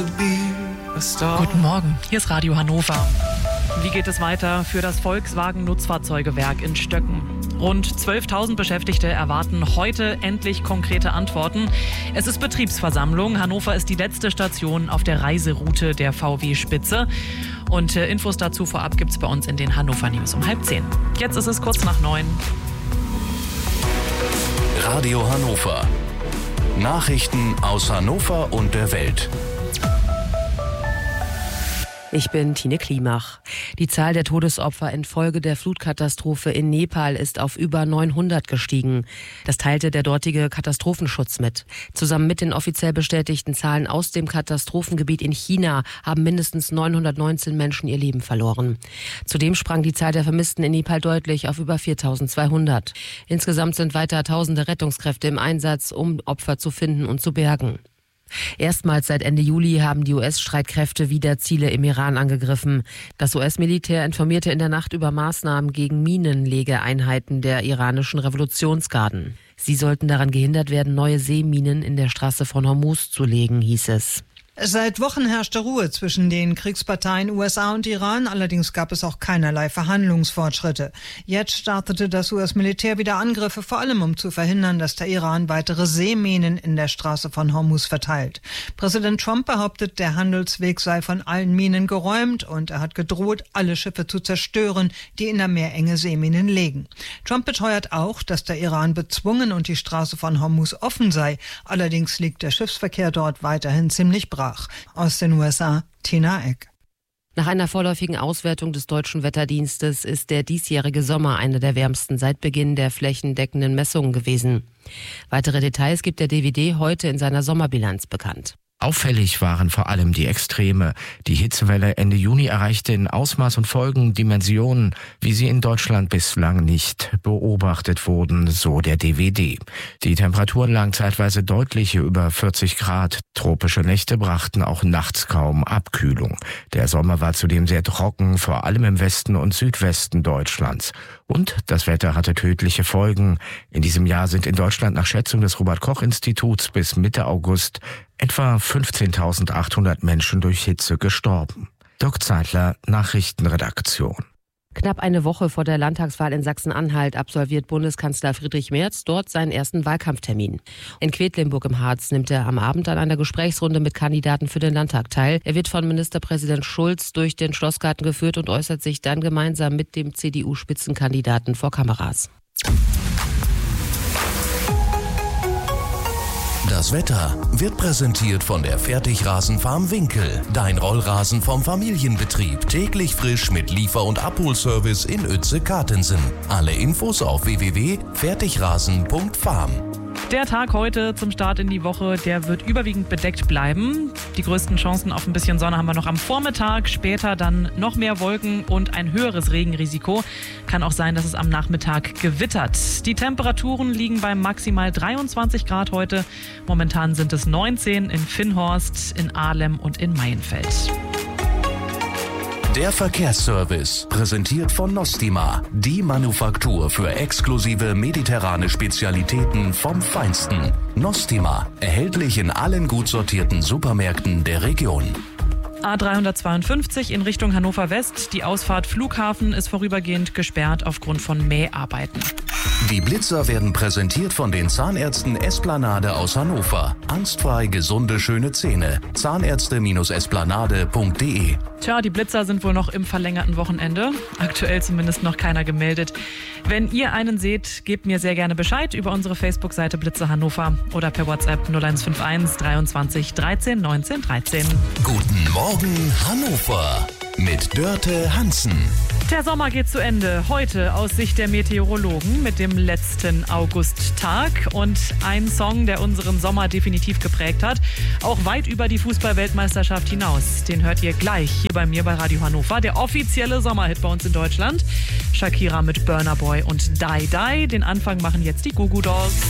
Guten Morgen, hier ist Radio Hannover. Wie geht es weiter für das Volkswagen-Nutzfahrzeugewerk in Stöcken? Rund 12.000 Beschäftigte erwarten heute endlich konkrete Antworten. Es ist Betriebsversammlung. Hannover ist die letzte Station auf der Reiseroute der VW-Spitze. Und Infos dazu vorab gibt es bei uns in den Hannover News um 9:30. Jetzt ist es kurz nach 9. Radio Hannover. Nachrichten aus Hannover und der Welt. Ich bin Tine Klimach. Die Zahl der Todesopfer infolge der Flutkatastrophe in Nepal ist auf über 900 gestiegen. Das teilte der dortige Katastrophenschutz mit. Zusammen mit den offiziell bestätigten Zahlen aus dem Katastrophengebiet in China haben mindestens 919 Menschen ihr Leben verloren. Zudem sprang die Zahl der Vermissten in Nepal deutlich auf über 4.200. Insgesamt sind weiter tausende Rettungskräfte im Einsatz, um Opfer zu finden und zu bergen. Erstmals seit Ende Juli haben die US-Streitkräfte wieder Ziele im Iran angegriffen. Das US-Militär informierte in der Nacht über Maßnahmen gegen Minenlegeeinheiten der iranischen Revolutionsgarden. Sie sollten daran gehindert werden, neue Seeminen in der Straße von Hormuz zu legen, hieß es. Seit Wochen herrschte Ruhe zwischen den Kriegsparteien USA und Iran, allerdings gab es auch keinerlei Verhandlungsfortschritte. Jetzt startete das US-Militär wieder Angriffe, vor allem um zu verhindern, dass der Iran weitere Seeminen in der Straße von Hormuz verteilt. Präsident Trump behauptet, der Handelsweg sei von allen Minen geräumt und er hat gedroht, alle Schiffe zu zerstören, die in der Meerenge Seeminen legen. Trump beteuert auch, dass der Iran bezwungen und die Straße von Hormuz offen sei. Allerdings liegt der Schiffsverkehr dort weiterhin ziemlich brach. Aus den USA, Tina Eck. Nach einer vorläufigen Auswertung des Deutschen Wetterdienstes ist der diesjährige Sommer einer der wärmsten seit Beginn der flächendeckenden Messungen gewesen. Weitere Details gibt der DWD heute in seiner Sommerbilanz bekannt. Auffällig waren vor allem die Extreme. Die Hitzewelle Ende Juni erreichte in Ausmaß und Folgen Dimensionen, wie sie in Deutschland bislang nicht beobachtet wurden, so der DWD. Die Temperaturen lagen zeitweise deutlich über 40 Grad. Tropische Nächte brachten auch nachts kaum Abkühlung. Der Sommer war zudem sehr trocken, vor allem im Westen und Südwesten Deutschlands. Und das Wetter hatte tödliche Folgen. In diesem Jahr sind in Deutschland nach Schätzung des Robert-Koch-Instituts bis Mitte August etwa 15.800 Menschen durch Hitze gestorben. Dirk Zeitler, Nachrichtenredaktion. Knapp eine Woche vor der Landtagswahl in Sachsen-Anhalt absolviert Bundeskanzler Friedrich Merz dort seinen ersten Wahlkampftermin. In Quedlinburg im Harz nimmt er am Abend an einer Gesprächsrunde mit Kandidaten für den Landtag teil. Er wird von Ministerpräsident Schulz durch den Schlossgarten geführt und äußert sich dann gemeinsam mit dem CDU-Spitzenkandidaten vor Kameras. Das Wetter wird präsentiert von der Fertigrasenfarm Winkel. Dein Rollrasen vom Familienbetrieb. Täglich frisch mit Liefer- und Abholservice in Uetze-Kartensen. Alle Infos auf www.fertigrasen.farm. Der Tag heute zum Start in die Woche, der wird überwiegend bedeckt bleiben. Die größten Chancen auf ein bisschen Sonne haben wir noch am Vormittag, später dann noch mehr Wolken und ein höheres Regenrisiko. Kann auch sein, dass es am Nachmittag gewittert. Die Temperaturen liegen bei maximal 23 Grad heute. Momentan sind es 19 in Finnhorst, in Ahlem und in Maienfeld. Der Verkehrsservice, präsentiert von Nostima, die Manufaktur für exklusive mediterrane Spezialitäten vom Feinsten. Nostima, erhältlich in allen gut sortierten Supermärkten der Region. A352 in Richtung Hannover West. Die Ausfahrt Flughafen ist vorübergehend gesperrt aufgrund von Mäharbeiten. Die Blitzer werden präsentiert von den Zahnärzten Esplanade aus Hannover. Angstfrei gesunde, schöne Zähne. Zahnärzte-esplanade.de. Tja, die Blitzer sind wohl noch im verlängerten Wochenende. Aktuell zumindest noch keiner gemeldet. Wenn ihr einen seht, gebt mir sehr gerne Bescheid über unsere Facebook-Seite Blitzer Hannover oder per WhatsApp 0151 23 13 19 13. Guten Morgen Hannover mit Dörte Hansen. Der Sommer geht zu Ende. Heute aus Sicht der Meteorologen mit dem letzten Augusttag. Und ein Song, der unseren Sommer definitiv geprägt hat. Auch weit über die Fußball-Weltmeisterschaft hinaus. Den hört ihr gleich hier bei mir bei Radio Hannover. Der offizielle Sommerhit bei uns in Deutschland. Shakira mit Burna Boy und Die Die. Den Anfang machen jetzt die Goo Goo Dolls.